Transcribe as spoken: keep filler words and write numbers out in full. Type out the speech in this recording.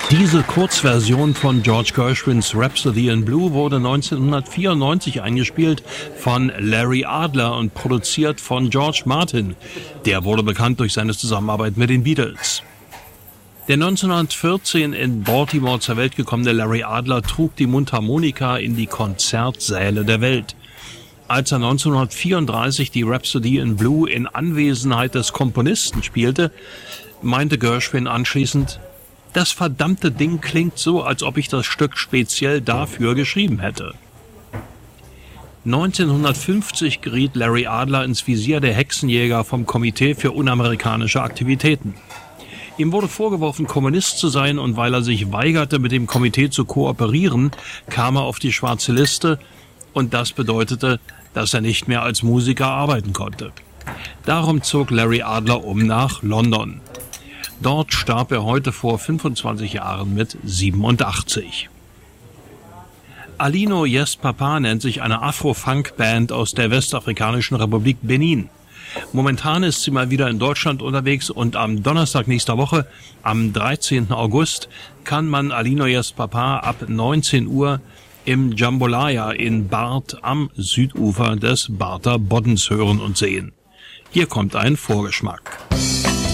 Diese Kurzversion von George Gershwins Rhapsody in Blue wurde neunzehnhundertvierundneunzig eingespielt von Larry Adler und produziert von George Martin. Der wurde bekannt durch seine Zusammenarbeit mit den Beatles. Der neunzehnhundertvierzehn in Baltimore zur Welt gekommene Larry Adler trug die Mundharmonika in die Konzertsäle der Welt. Als er neunzehnhundertvierunddreißig die Rhapsody in Blue in Anwesenheit des Komponisten spielte, meinte Gershwin anschließend: Das verdammte Ding klingt so, als ob ich das Stück speziell dafür geschrieben hätte. neunzehnhundertfünfzig geriet Larry Adler ins Visier der Hexenjäger vom Komitee für unamerikanische Aktivitäten. Ihm wurde vorgeworfen, Kommunist zu sein, und weil er sich weigerte, mit dem Komitee zu kooperieren, kam er auf die schwarze Liste, und das bedeutete, dass er nicht mehr als Musiker arbeiten konnte. Darum zog Larry Adler um nach London. Dort starb er heute vor fünfundzwanzig Jahren mit siebenundachtzig. Alino Yes Papa nennt sich eine Afro-Funk-Band aus der westafrikanischen Republik Benin. Momentan ist sie mal wieder in Deutschland unterwegs, und am Donnerstag nächster Woche, am dreizehnten August, kann man Alino Yes Papa ab neunzehn Uhr im Jambolaya in Barth am Südufer des Barther Boddens hören und sehen. Hier kommt ein Vorgeschmack.